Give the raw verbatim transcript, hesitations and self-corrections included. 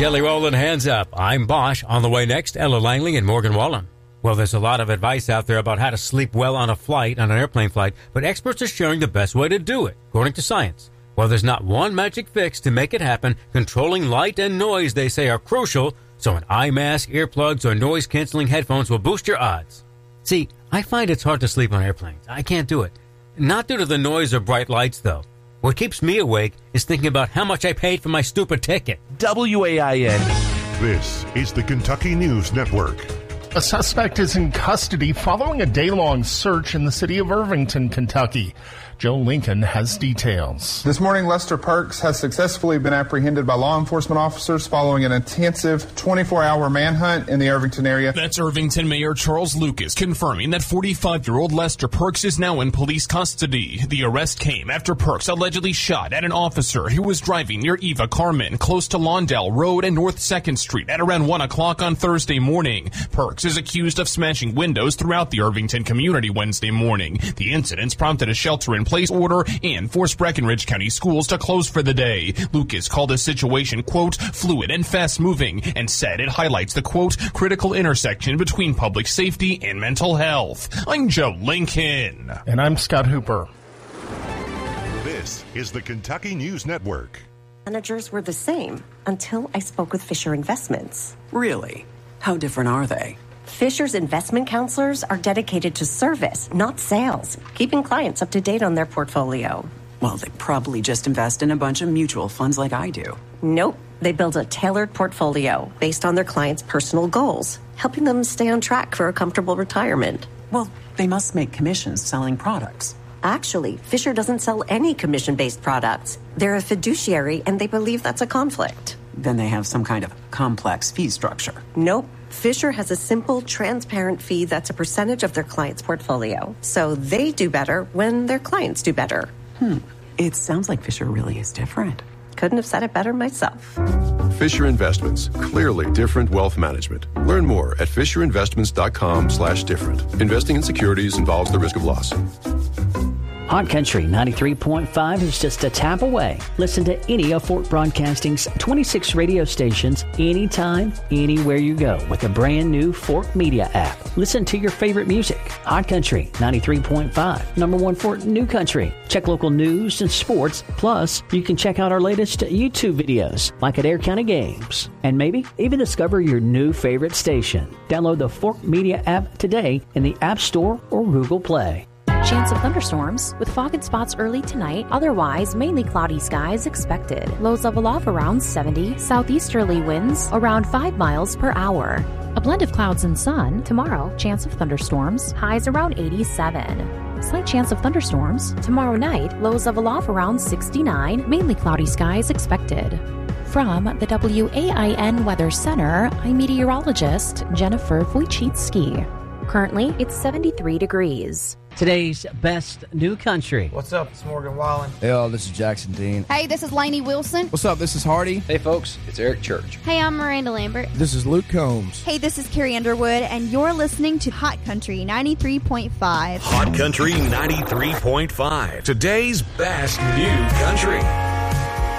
Jelly rolling, hands up. I'm Bosch. On the way next, Ella Langley and Morgan Wallen. Well, there's a lot of advice out there about how to sleep well on a flight, on an airplane flight, but experts are sharing the best way to do it, according to science. Well, there's not one magic fix to make it happen. Controlling light and noise, they say, are crucial, so an eye mask, earplugs, or noise-canceling headphones will boost your odds. See, I find it's hard to sleep on airplanes. I can't do it. Not due to the noise or bright lights, though. What keeps me awake is thinking about how much I paid for my stupid ticket. W A I N. This is the Kentucky News Network. A suspect is in custody following a day-long search in the city of Irvington, Kentucky. Joe Lincoln has details. This morning, Lester Perks has successfully been apprehended by law enforcement officers following an intensive twenty-four hour manhunt in the Irvington area. That's Irvington Mayor Charles Lucas confirming that forty-five-year-old Lester Perks is now in police custody. The arrest came after Perks allegedly shot at an officer who was driving near Eva Carmen, close to Lawndale Road and North second Street at around one o'clock on Thursday morning. Perks is accused of smashing windows throughout the Irvington community Wednesday morning. The incidents prompted a shelter-in-place order and forced Breckinridge County schools to close for the day. Lucas called the situation, quote, fluid and fast-moving, and said it highlights the, quote, critical intersection between public safety and mental health. I'm Joe Lincoln. And I'm Scott Hooper. This is the Kentucky News Network. Managers were the same until I spoke with Fisher Investments. Really? How different are they? Fisher's investment counselors are dedicated to service, not sales, keeping clients up to date on their portfolio. Well, they probably just invest in a bunch of mutual funds like I do. Nope. They build a tailored portfolio based on their clients' personal goals, helping them stay on track for a comfortable retirement. Well, they must make commissions selling products. Actually, Fisher doesn't sell any commission-based products. They're a fiduciary, and they believe that's a conflict. Then they have some kind of complex fee structure. Nope. Fisher has a simple, transparent fee that's a percentage of their client's portfolio. So they do better when their clients do better. Hmm. It sounds like Fisher really is different. Couldn't have said it better myself. Fisher Investments. Clearly different wealth management. Learn more at fisherinvestments.com slash different. Investing in securities involves the risk of loss. Hot Country ninety-three point five is just a tap away. Listen to any of Fort Broadcasting's twenty-six radio stations anytime, anywhere you go with the brand new Fort Media app. Listen to your favorite music. Hot Country ninety-three point five, number one for New Country. Check local news and sports. Plus, you can check out our latest YouTube videos, like at Air County Games. And maybe even discover your new favorite station. Download the Fort Media app today in the App Store or Google Play. Chance of thunderstorms with fog and spots early tonight. Otherwise, mainly cloudy skies expected. Lows level off around seventy. Southeasterly winds around five miles per hour. A blend of clouds and sun. Tomorrow, chance of thunderstorms. Highs around eighty-seven. Slight chance of thunderstorms. Tomorrow night, lows level off around sixty-nine. Mainly cloudy skies expected. From the W A I N Weather Center, I'm meteorologist Jennifer Wojcicki. Currently, it's seventy-three degrees. Today's best new country. What's up? It's Morgan Wallen. Hey, all, this is Jackson Dean. Hey, this is Lainey Wilson. What's up? This is Hardy. Hey, folks, it's Eric Church. Hey, I'm Miranda Lambert. This is Luke Combs. Hey, this is Carrie Underwood, and you're listening to Hot Country ninety-three point five. Hot Country ninety-three point five. Today's best new country.